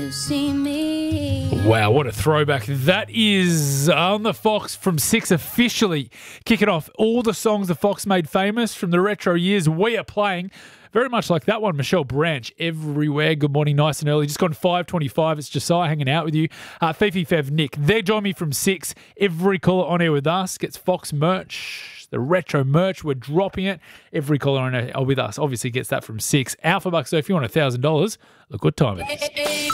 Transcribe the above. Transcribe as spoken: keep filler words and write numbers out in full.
See me. Wow, what a throwback. That is on the Fox from six, officially kicking off all the songs the Fox made famous from the retro years. We are playing very much like that one, Michelle Branch, Everywhere. Good morning, nice and early. Just gone five twenty-five. It's Josiah hanging out with you. Uh, Fifi, Fev, Nick. They join me from six. Every caller on air with us gets Fox merch. The retro merch, we're dropping it. Every caller on air with us obviously gets that from six. Alpha Bucks, so if you want one thousand dollars, look what time it is.